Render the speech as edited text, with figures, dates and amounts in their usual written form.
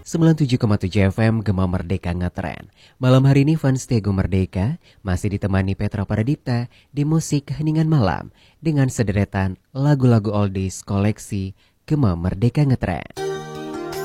97,7 FM Gema Merdeka Ngetren. Malam hari ini fans Tego Merdeka masih ditemani Petra Paradipta di musik Heningan Malam dengan sederetan lagu-lagu oldies koleksi Gema Merdeka Ngetren.